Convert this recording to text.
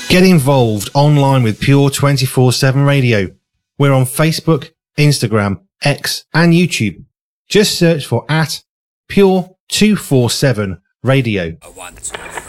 Get involved online with Pure 24/7 Radio. We're on Facebook, Instagram, X and YouTube. Just search for @Pure 247 Radio. 1, 2, 3.